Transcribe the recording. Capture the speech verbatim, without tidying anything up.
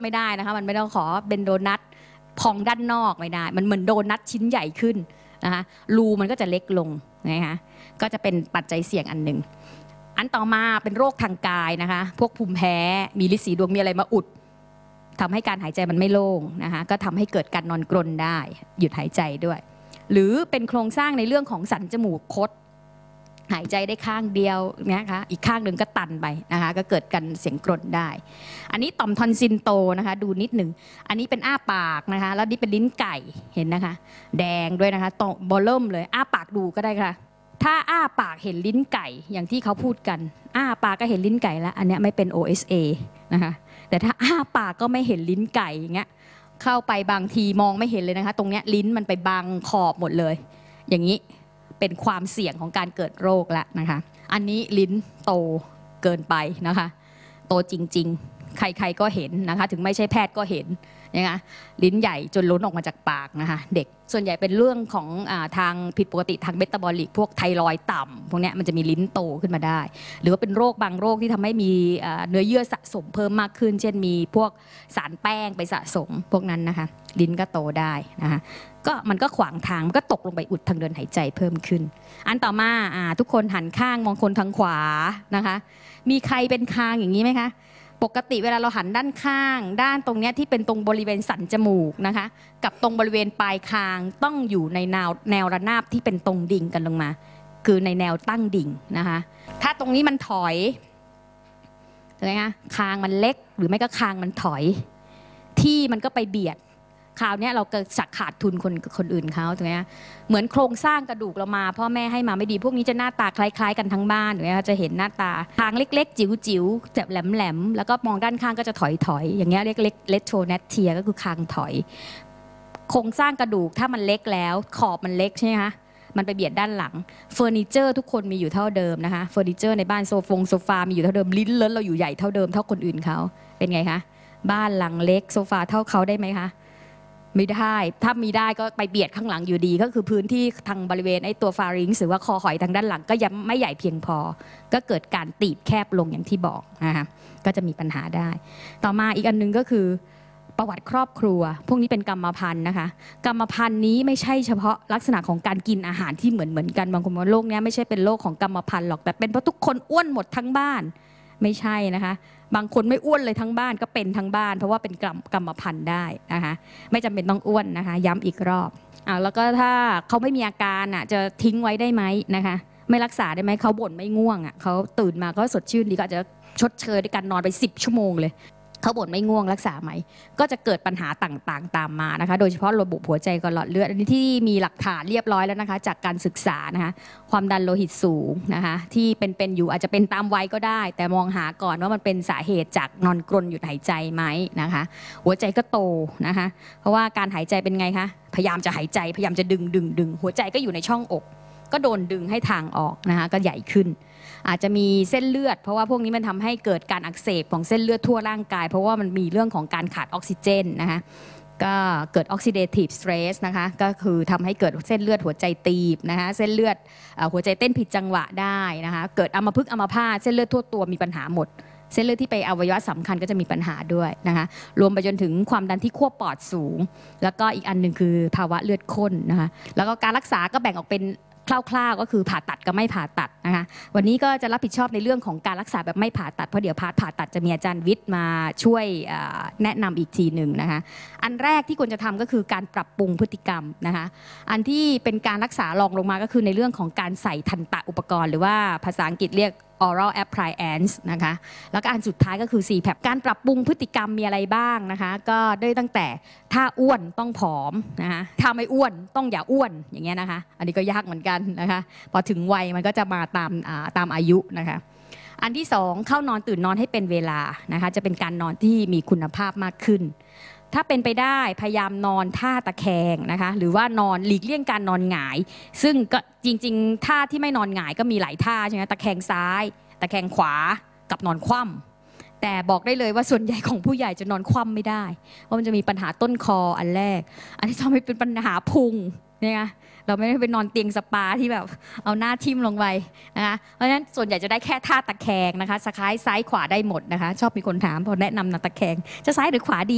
ไม่ได้นะคะมันไม่ต้องขอเป็นโดนัทพองด้านนอกไม่ได้มันเหมือนโดนัทชิ้นใหญ่ขึ้นนะคะรูมันก็จะเล็กลงนะคะก็จะเป็นปัจจัยเสี่ยงอันหนึ่งอันต่อมาเป็นโรคทางกายนะคะพวกภูมิแพ้มีฤทธิ์สีดวงมีอะไรมาอุดทำให้การหายใจมันไม่โล่งนะคะก็ทำให้เกิดการนอนกรนได้หยุดหายใจด้วยหรือเป็นโครงสร้างในเรื่องของสันจมูกคดหายใจได้ข้างเดียวนะคะอีกข้างหนึ่งก็ตันไปนะคะก็เกิดการเสียงกรนได้อันนี้ต่อมทอนซิลโตนะคะดูนิดหนึ่งอันนี้เป็นอ้าปากนะคะแล้วนี่เป็นลิ้นไก่เห็นนะคะแดงด้วยนะคะโตบอลเริ่มเลยอ้าปากดูก็ได้ค่ะถ้าอ้าปากเห็นลิ้นไก่อย่างที่เขาพูดกันอ้าปากก็เห็นลิ้นไก่แล้วอันนี้ไม่เป็น โอ เอส เอ นะคะแต่ถ้าอ้าปากก็ไม่เห็นลิ้นไก่อย่างเงี้ยเข้าไปบางทีมองไม่เห็นเลยนะคะตรงเนี้ยลิ้นมันไปบังขอบหมดเลยอย่างนี้เป็นความเสี่ยงของการเกิดโรคแล้วนะคะอันนี้ลิ้นโตเกินไปนะคะโตจริงๆใครๆก็เห็นนะคะถึงไม่ใช่แพทย์ก็เห็นนะคะลิ้นใหญ่จนล้นออกมาจากปากนะคะเด็กส่วนใหญ่เป็นเรื่องของอ่าทางผิดปกติทางเมตาบอลิกพวกไทรอยด์ต่ำพวกนี้มันจะมีลิ้นโตขึ้นมาได้หรือว่าเป็นโรคบางโรคที่ทำให้มีเนื้อเยื่อสะสมเพิ่มมากขึ้นเช่นมีพวกสารแป้งไปสะสมพวกนั้นนะคะลิ้นก็โตได้นะคะก็มันก็ขวางทางมันก็ตกลงไปอุดทางเดินหายใจเพิ่มขึ้นอันต่อมาทุกคนหันข้างมองคนทางขวานะคะมีใครเป็นคางอย่างนี้ไหมคะปกติเวลาเราหันด้านข้างด้านตรงนี้ที่เป็นตรงบริเวณสันจมูกนะคะกับตรงบริเวณปลายคางต้องอยู่ในแนวแนวระนาบที่เป็นตรงดิ่งกันลงมาคือในแนวตั้งดิ่งนะคะถ้าตรงนี้มันถอยใช่ไหมคะคางมันเล็กหรือไม่ก็คางมันถอยที่มันก็ไปเบียดคราวนี้เราก็จะขาดทุนคนคนอื่นเขาถูกไหมเหมือนโครงสร้างกระดูกเรามาพ่อแม่ให้มาไม่ดีพวกนี้จะหน้าตาคล้ายๆกันทั้งบ้านถูกไหมจะเห็นหน้าตาทางเล็กๆจิ๋วๆแบบแหลมๆแล้วก็มองด้านข้างก็จะถอยๆอย่างเงี้ยเรียกเลตโทเนตเทียก็คือคางถอยโครงสร้างกระดูกถ้ามันเล็กแล้วขอบมันเล็กใช่ไหมคะมันไปเบียดด้านหลังเฟอร์นิเจอร์ทุกคนมีอยู่เท่าเดิมนะคะเฟอร์นิเจอร์ในบ้านโซฟงโซฟามีอยู่เท่าเดิมลิ้นเลิ้นเราอยู่ใหญ่เท่าเดิมเท่าคนอื่นเขาเป็นไงคะบ้านหลังเล็กโซฟาเท่าเขาได้ไหมคะไม่ได้ถ้ามีได้ก็ไปเบียดข้างหลังอยู่ดีก็คือพื้นที่ทางบริเวณไอ้ตัวฟาริงซ์หรือว่าคอหอยทางด้านหลังก็ยังไม่ใหญ่เพียงพอก็เกิดการตีบแคบลงอย่างที่บอกนะคะก็จะมีปัญหาได้ต่อมาอีกอันนึงก็คือประวัติครอบครัวพวกนี้เป็นกรรมพันธุ์นะคะกรรมพันธุ์นี้ไม่ใช่เฉพาะลักษณะของการกินอาหารที่เหมือนเหมือนกันบางคนว่าโรคนี้ไม่ใช่เป็นโรคของกรรมพันธุ์หรอกแต่เป็นเพราะทุกคนอ้วนหมดทั้งบ้านไม่ใช่นะคะบางคนไม่อ้วนเลยทั้งบ้านก็เป็นทั้งบ้านเพราะว่าเป็นกรรมกรรมพันธุ์ได้นะคะไม่จำเป็นต้องอ้วนนะคะย้ำอีกรอบอ่าแล้วก็ถ้าเขาไม่มีอาการอ่ะจะทิ้งไว้ได้ไหมนะคะไม่รักษาได้ไหมเขาบ่นไม่ง่วงอ่ะเขาตื่นมาก็สดชื่นดีก็อาจจะชดเชยด้วยการนอนไปสิบชั่วโมงเลยเขาบ่นไม่ง่วงรักษาไหมก็จะเกิดปัญหาต่างๆตามมานะคะโดยเฉพาะระบบหัวใจกับหลอดเลือดอันนี้ที่มีหลักฐานเรียบร้อยแล้วนะคะจากการศึกษานะคะความดันโลหิตสูงนะคะที่เป็นๆอยู่อาจจะเป็นตามวัยก็ได้แต่มองหาก่อนว่ามันเป็นสาเหตุจากนอนกรนหยุดหายใจไหมนะคะหัวใจก็โตนะคะเพราะว่าการหายใจเป็นไงคะพยายามจะหายใจพยายามจะดึงดึงดึงหัวใจก็อยู่ในช่องอกก็โดนดึงให้ทางออกนะคะก็ใหญ่ขึ้นอาจจะมีเส้นเลือดเพราะว่าพวกนี้มันทำให้เกิดการอักเสบของเส้นเลือดทั่วร่างกายเพราะว่ามันมีเรื่องของการขาดออกซิเจนนะคะก็เกิด oxidative stress นะคะก็คือทำให้เกิดเส้นเลือดหัวใจตีบนะคะเส้นเลือดหัวใจเต้นผิดจังหวะได้นะคะเกิดอัมพฤกษ์อัมพาตเส้นเลือดทั่วตัวมีปัญหาหมดเส้นเลือดที่ไปอวัยวะสำคัญก็จะมีปัญหาด้วยนะคะรวมไปจนถึงความดันที่ขั้วปอดสูงแล้วก็อีกอันหนึ่งคือภาวะเลือดข้นนะคะแล้วก็การรักษาก็แบ่งออกเป็นคร่าวๆก็คือผ่าตัดกับไม่ผ่าตัดนะคะวันนี้ก็จะรับผิดชอบในเรื่องของการรักษาแบบไม่ผ่าตัดเพราะเดี๋ยวพาผ่าตัดจะมีอาจารย์วิทย์มาช่วยแนะนำอีกทีหนึ่งนะคะอันแรกที่ควรจะทำก็คือการปรับปรุงพฤติกรรมนะคะอันที่เป็นการรักษารองลงมาก็คือในเรื่องของการใส่ทันตะอุปกรณ์หรือว่าภาษาอังกฤษเรียก oral appliance นะคะแล้วก็อันสุดท้ายก็คือ ซี แพป การปรับปรุงพฤติกรรมมีอะไรบ้างนะคะก็ได้ตั้งแต่ถ้าอ้วนต้องผอมนะคะถ้าไม่อ้วนต้องอย่าอ้วนอย่างเงี้ยนะคะอันนี้ก็ยากเหมือนกันนะคะพอถึงวัยมันก็จะมาตามตามอายุนะคะอันที่สองเข้านอนตื่นนอนให้เป็นเวลานะคะจะเป็นการนอนที่มีคุณภาพมากขึ้นถ้าเป็นไปได้พยายามนอนท่าตะแคงนะคะหรือว่านอนหลีกเลี่ยงการนอนหงายซึ่งก็จริงๆท่าที่ไม่นอนหงายก็มีหลายท่าใช่ไหมตะแคงซ้ายตะแคงขวากับนอนคว่ำแต่บอกได้เลยว่าส่วนใหญ่ของผู้ใหญ่จะนอนคว่ำไม่ได้เพราะมันจะมีปัญหาต้นคออันแรกอันที่สองเป็นปัญหาพุงเนี่ยเราไม่ได้ไปนอนเตียงสปาที่แบบเอาหน้าทิ่มลงไปนะคะเพราะฉะนั้นส่วนใหญ่จะได้แค่ท่าตะแคงนะคะซ้ายซ้ายขวาได้หมดนะคะชอบมีคนถามพอแนะนำนอนตะแคงจะซ้ายหรือขวาดี